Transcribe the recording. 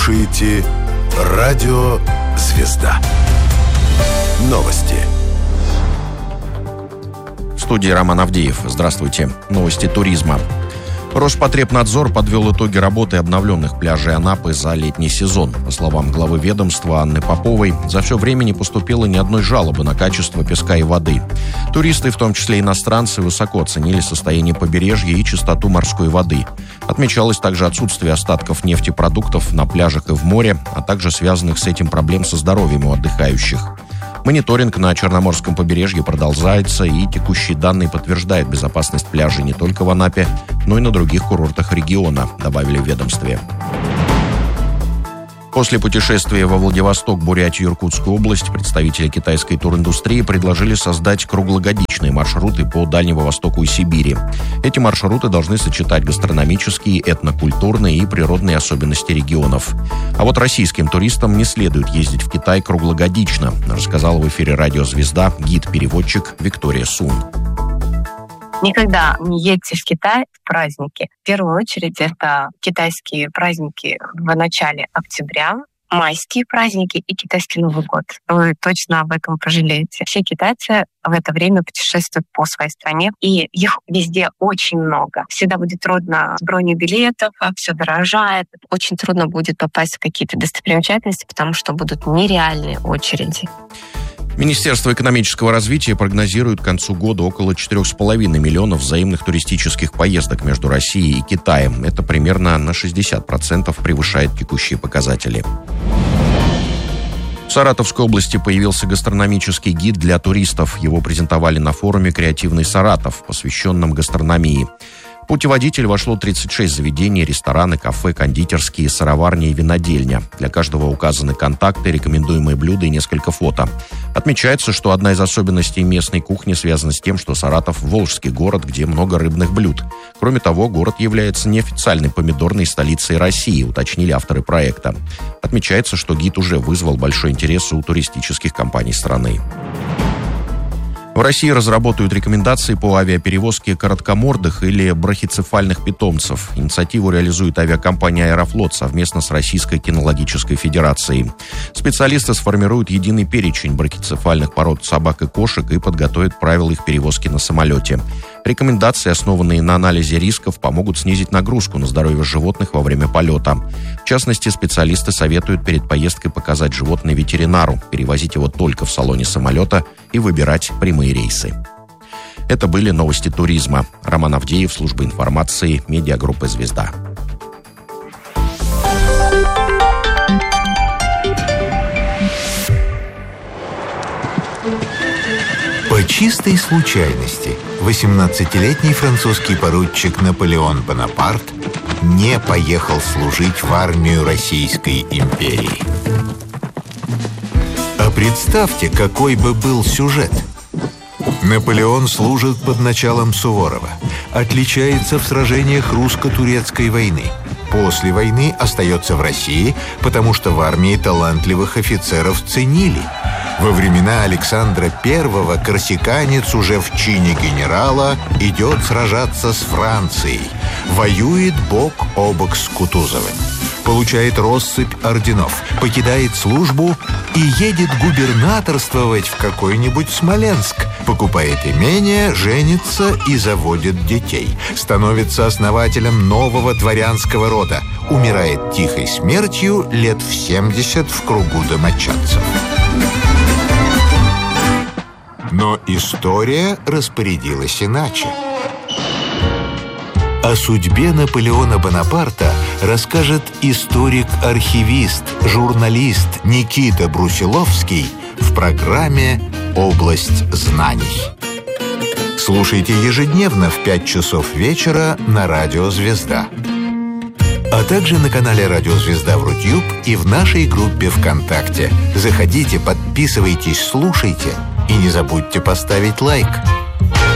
слушаете Радио Звезда. Новости. В студии Роман Авдеев. Здравствуйте. Новости туризма. Роспотребнадзор подвел итоги работы обновленных пляжей Анапы за летний сезон. По словам главы ведомства Анны Поповой, за все время не поступило ни одной жалобы на качество песка и воды. Туристы, в том числе иностранцы, высоко оценили состояние побережья и чистоту морской воды. Отмечалось также отсутствие остатков нефтепродуктов на пляжах и в море, а также связанных с этим проблем со здоровьем у отдыхающих. Мониторинг на Черноморском побережье продолжается, и текущие данные подтверждают безопасность пляжей не только в Анапе, но и на других курортах региона, добавили в ведомстве. После путешествия во Владивосток, Бурятию и Иркутскую область представители китайской туриндустрии предложили создать круглогодичные маршруты по Дальнему Востоку и Сибири. Эти маршруты должны сочетать гастрономические, этнокультурные и природные особенности регионов. А вот российским туристам не следует ездить в Китай круглогодично, рассказала в эфире «Радио Звезда» гид-переводчик Виктория Сун. Никогда не едьте в Китай в праздники. В первую очередь это китайские праздники в начале октября, майские праздники и китайский Новый год. Вы точно об этом пожалеете. Все китайцы в это время путешествуют по своей стране, и их везде очень много. Всегда будет трудно с броней билетов, все дорожает. Очень трудно будет попасть в какие-то достопримечательности, потому что будут нереальные очереди. Министерство экономического развития прогнозирует к концу года около 4,5 миллионов взаимных туристических поездок между Россией и Китаем. Это примерно на 60% превышает текущие показатели. В Саратовской области появился гастрономический гид для туристов. Его презентовали на форуме «Креативный Саратов», посвященном гастрономии. В путеводитель вошло 36 заведений, рестораны, кафе, кондитерские, сыроварни и винодельня. Для каждого указаны контакты, рекомендуемые блюда и несколько фото. Отмечается, что одна из особенностей местной кухни связана с тем, что Саратов – волжский город, где много рыбных блюд. Кроме того, город является неофициальной помидорной столицей России, уточнили авторы проекта. Отмечается, что гид уже вызвал большой интерес у туристических компаний страны. В России разработают рекомендации по авиаперевозке короткомордых или брахицефальных питомцев. Инициативу реализует авиакомпания «Аэрофлот» совместно с Российской кинологической федерацией. Специалисты сформируют единый перечень брахицефальных пород собак и кошек и подготовят правила их перевозки на самолете. Рекомендации, основанные на анализе рисков, помогут снизить нагрузку на здоровье животных во время полета. В частности, специалисты советуют перед поездкой показать животное ветеринару, перевозить его только в салоне самолета и выбирать прямые рейсы. Это были новости туризма. Роман Авдеев, служба информации, медиагруппы «Звезда». По чистой случайности 18-летний французский поручик Наполеон Бонапарт не поехал служить в армию Российской империи. А представьте, какой бы был сюжет. Наполеон служит под началом Суворова, отличается в сражениях русско-турецкой войны. После войны остается в России, потому что в армии талантливых офицеров ценили. Во времена Александра I корсиканец уже в чине генерала идет сражаться с Францией, воюет бок о бок с Кутузовым, получает россыпь орденов, покидает службу и едет губернаторствовать в какой-нибудь Смоленск, покупает имение, женится и заводит детей, становится основателем нового дворянского рода, умирает тихой смертью лет в 70 в кругу домочадцев. Но история распорядилась иначе. О судьбе Наполеона Бонапарта расскажет историк-архивист, журналист Никита Брусиловский в программе «Область знаний». Слушайте ежедневно в 5 часов вечера на Радио Звезда. А также на канале Радио Звезда в Рутюб и в нашей группе ВКонтакте. Заходите, подписывайтесь, слушайте и не забудьте поставить лайк.